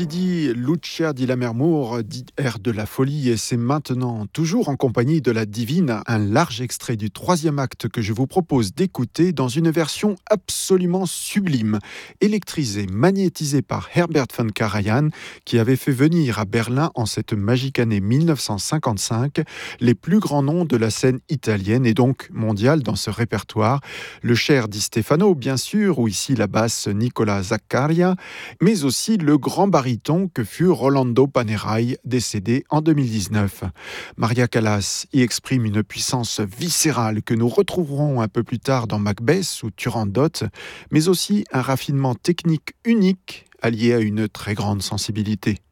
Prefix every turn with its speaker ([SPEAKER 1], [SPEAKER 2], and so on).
[SPEAKER 1] Qui dit Lucia di Lammermoor dit air de la folie et c'est maintenant, toujours en compagnie de la divine, un large extrait du troisième acte que je vous propose d'écouter dans une version absolument sublime, électrisée, magnétisée par Herbert von Karajan, qui avait fait venir à Berlin en cette magique année 1955 les plus grands noms de la scène italienne et donc mondiale dans ce répertoire. Le cher Di Stefano, bien sûr, ou ici la basse Nicola Zaccaria, mais aussi le grand baryton que fut Rolando Panerai, décédé en 2019. Maria Callas y exprime une puissance viscérale que nous retrouverons un peu plus tard dans Macbeth ou Turandot, mais aussi un raffinement technique unique allié à une très grande sensibilité.